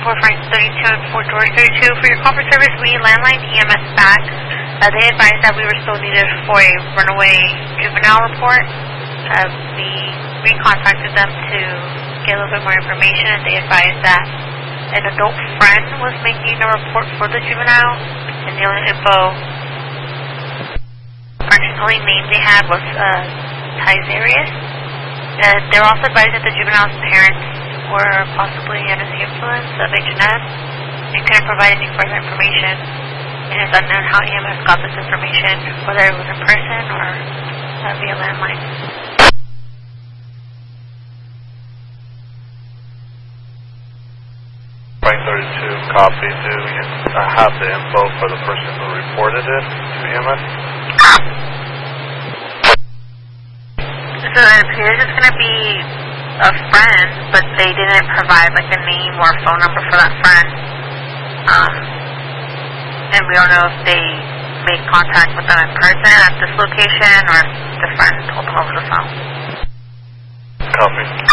for Frank 32 and Fort George 32. For your call for service, we landline EMS back. They advised that we were still needed for a runaway juvenile report. We recontacted them to get a little bit more information, and they advised that an adult friend was making a report for the juvenile, and the only only name they had was Tizarius. They're also advised that the juvenile's parents were possibly under the influence of H&M and couldn't provide any further information. It is unknown how EMS got this information, whether it was in person or via landline. Frank 32, copy. Do you have the info for the person who reported it to EMS? So it appears it's going to be a friend, but they didn't provide like a name or a phone number for that friend. And we don't know if they made contact with them in person at this location or if the friend told them over the phone. Copy.